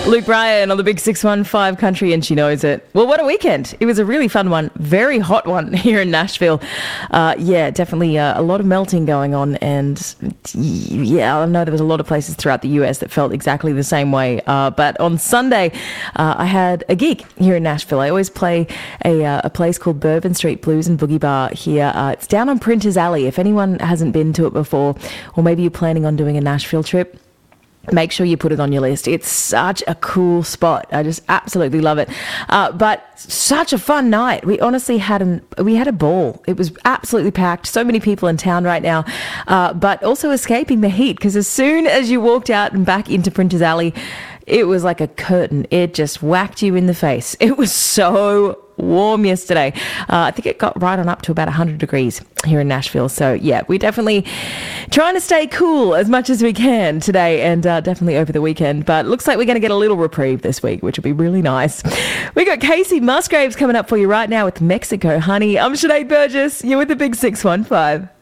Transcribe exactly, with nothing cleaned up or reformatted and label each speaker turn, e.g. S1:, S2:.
S1: Luke Bryan on the Big six one five Country, and she knows it. Well, what a weekend. It was a really fun one. Very hot one here in Nashville. Uh, yeah, definitely uh, a lot of melting going on. And yeah, I know there was a lot of places throughout the U S that felt exactly the same way. Uh, but on Sunday, uh, I had a gig here in Nashville. I always play a, uh, a place called Bourbon Street Blues and Boogie Bar here. Uh, it's down on Printers Alley. If anyone hasn't been to it before, or maybe you're planning on doing a Nashville trip, make sure you put it on your list. It's such a cool spot. I just absolutely love it. Uh, but such a fun night. We honestly had an we had a ball. It was absolutely packed. So many people in town right now, uh, but also escaping the heat, because as soon as you walked out and back into Printers Alley, it was like a curtain. It just whacked you in the face. It was so warm yesterday. Uh, I think it got right on up to about one hundred degrees here in Nashville. So yeah, we're definitely trying to stay cool as much as we can today, and uh, definitely over the weekend. But looks like we're going to get a little reprieve this week, which will be really nice. We got Casey Musgraves coming up for you right now with Mexico Honey. I'm Sinead Burgess. You're with the Big six one five.